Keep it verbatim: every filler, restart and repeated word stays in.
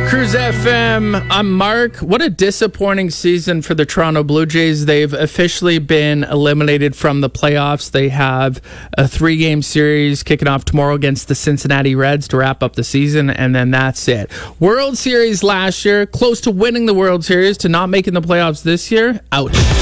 Cruise F M, I'm Mark. What a disappointing season for the Toronto Blue Jays. They've officially been eliminated from the playoffs. They have a three-game series kicking off tomorrow against the Cincinnati Reds to wrap up the season, and then that's it. World Series last year, close to winning the World Series, to not making the playoffs this year. Ouch.